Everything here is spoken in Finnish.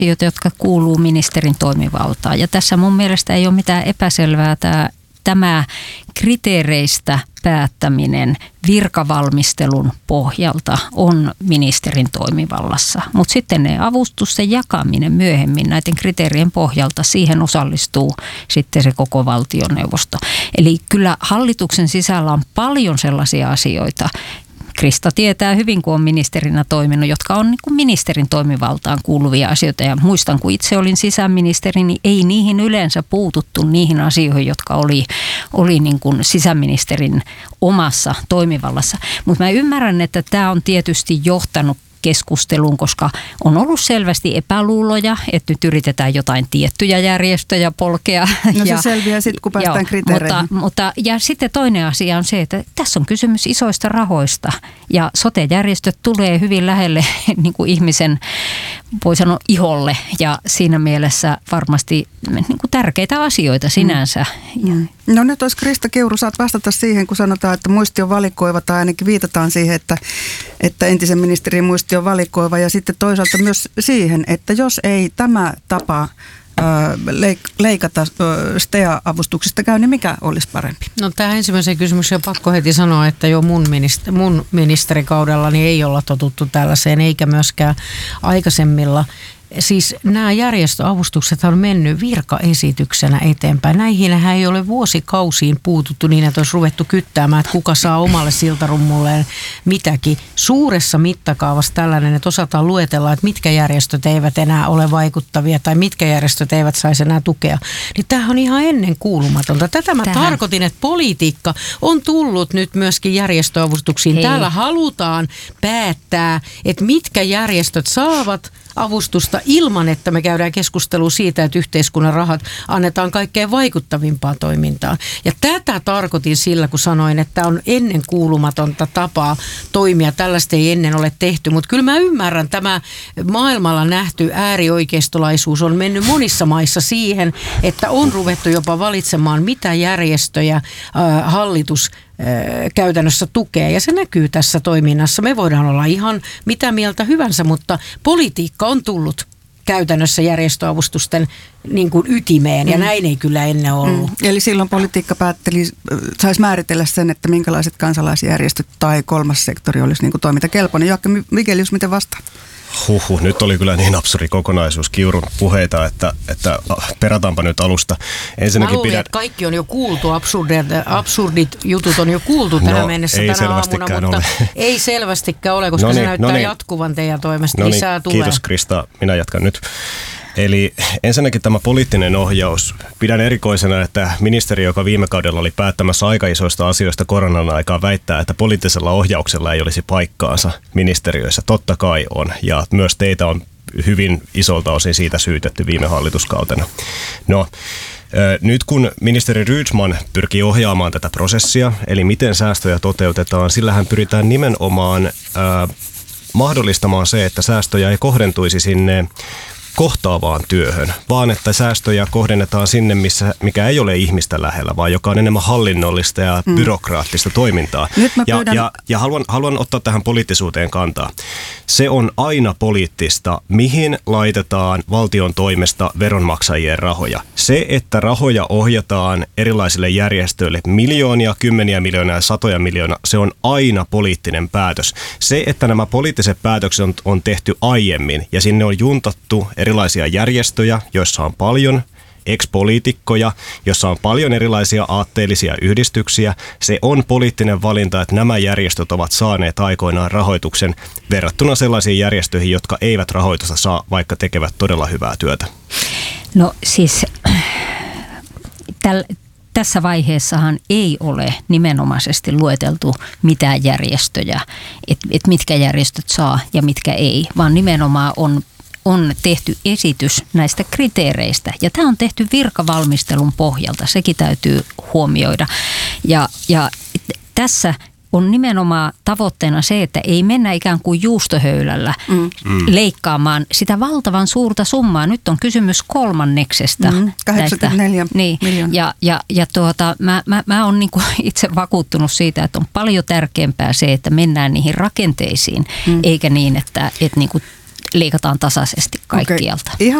asioita, jotka kuuluu ministerin toimivaltaan. Ja tässä mun mielestä ei ole mitään epäselvää tämä kriteereistä päättäminen virkavalmistelun pohjalta on ministerin toimivallassa. Mutta sitten ne avustusten jakaminen myöhemmin näiden kriteerien pohjalta, siihen osallistuu sitten se koko valtioneuvosto. Eli kyllä hallituksen sisällä on paljon sellaisia asioita, Krista tietää hyvin, kun on ministerinä toiminut, jotka on niin kuin ministerin toimivaltaan kuuluvia asioita. Ja muistan, kun itse olin sisäministeri, niin ei niihin yleensä puututtu niihin asioihin, jotka oli niin kuin sisäministerin omassa toimivallassa. Mutta mä ymmärrän, että tämä on tietysti johtanut keskusteluun, koska on ollut selvästi epäluuloja, että nyt yritetään jotain tiettyjä järjestöjä polkea. No se selviää sitten, kun päästään kriteereihin. Ja sitten toinen asia on se, että tässä on kysymys isoista rahoista ja sote-järjestöt tulee hyvin lähelle niin kuin ihmisen, voi sanoa, iholle ja siinä mielessä varmasti niin kuin tärkeitä asioita sinänsä. No nyt olisi Krista Kiuru, saat vastata siihen, kun sanotaan, että muisti on valikoiva tai ainakin viitataan siihen, että entisen ministerin muisti on valikoiva ja sitten toisaalta myös siihen, että jos ei tämä tapa leikata STEA-avustuksista käy, niin mikä olisi parempi? No tähän ensimmäiseen kysymykseen on pakko heti sanoa, että jo mun ministerikaudellani ei olla totuttu tällaiseen, eikä myöskään aikaisemmilla. Siis nämä järjestöavustukset on mennyt virkaesityksenä eteenpäin. Näihinhän ei ole vuosikausiin puututtu niin, että olisi ruvettu kyttäämään, että kuka saa omalle siltarummulleen mitäkin. Suuressa mittakaavassa tällainen, että osataan luetella, että mitkä järjestöt eivät enää ole vaikuttavia tai mitkä järjestöt eivät saisi enää tukea. Niin tämähän on ihan ennenkuulumatonta. Tätä mä tarkoitin, että politiikka on tullut nyt myöskin järjestöavustuksiin. Hei. Täällä halutaan päättää, että mitkä järjestöt saavat avustusta ilman, että me käydään keskustelua siitä, että yhteiskunnan rahat annetaan kaikkein vaikuttavimpaan toimintaan. Ja tätä tarkoitin sillä, kun sanoin, että on ennen kuulumatonta tapaa toimia. Tällaista ei ennen ole tehty, mutta kyllä mä ymmärrän, tämä maailmalla nähty äärioikeistolaisuus on mennyt monissa maissa siihen, että on ruvettu jopa valitsemaan, mitä järjestöjä hallitus käytännössä tukee, ja se näkyy tässä toiminnassa. Me voidaan olla ihan mitä mieltä hyvänsä, mutta politiikka on tullut käytännössä järjestöavustusten niin kuin ytimeen, ja näin ei kyllä ennen ollut. Eli silloin politiikka saisi määritellä sen, että minkälaiset kansalaisjärjestöt tai kolmas sektori olisi niin kuin toimintakelpoinen. Joakka Vigelius, miten vastaat? Nyt oli kyllä niin absurdi kokonaisuus Kiurun puheita, että perataanpa nyt alusta. Ensinnäkin mä luulin, että kaikki on jo kuultu, absurdit jutut on jo kuultu tähän mennessä tänä aamuna, mutta ei selvästikään ole, koska se näyttää jatkuvan teidän toimesta. Lisää tulee. Kiitos Krista, minä jatkan nyt. Eli ensinnäkin tämä poliittinen ohjaus. Pidän erikoisena, että ministeri, joka viime kaudella oli päättämässä aika isoista asioista koronan aikaa, väittää, että poliittisella ohjauksella ei olisi paikkaansa ministeriöissä. Totta kai on, ja myös teitä on hyvin isolta osin siitä syytetty viime hallituskautena. No, nyt kun ministeri Rydman pyrkii ohjaamaan tätä prosessia, eli miten säästöjä toteutetaan, sillähän pyritään nimenomaan mahdollistamaan se, että säästöjä ei kohdentuisi sinne kohtaavaan työhön, vaan että säästöjä kohdennetaan sinne, mikä ei ole ihmistä lähellä, vaan joka on enemmän hallinnollista ja byrokraattista toimintaa. Ja haluan ottaa tähän poliittisuuteen kantaa. Se on aina poliittista, mihin laitetaan valtion toimesta veronmaksajien rahoja. Se, että rahoja ohjataan erilaisille järjestöille miljoonia, kymmeniä miljoonia, satoja miljoonaa, se on aina poliittinen päätös. Se, että nämä poliittiset päätökset on tehty aiemmin ja sinne on juntattu erilaisia järjestöjä, joissa on paljon ex-poliitikkoja, jossa on paljon erilaisia aatteellisia yhdistyksiä. Se on poliittinen valinta, että nämä järjestöt ovat saaneet aikoinaan rahoituksen verrattuna sellaisiin järjestöihin, jotka eivät rahoitusta saa, vaikka tekevät todella hyvää työtä. No siis tässä vaiheessahan ei ole nimenomaisesti lueteltu mitään järjestöjä, että mitkä järjestöt saa ja mitkä ei, vaan nimenomaan on tehty esitys näistä kriteereistä. Ja tämä on tehty virkavalmistelun pohjalta, sekin täytyy huomioida. Ja tässä on nimenomaan tavoitteena se, että ei mennä ikään kuin juustohöylällä leikkaamaan sitä valtavan suurta summaa. Nyt on kysymys kolmanneksesta. 84 miljoonaa. Mä oon niinku itse vakuuttunut siitä, että on paljon tärkeämpää se, että mennään niihin rakenteisiin, eikä niin, että niinku leikataan tasaisesti kaikkialta. Okay. Ihan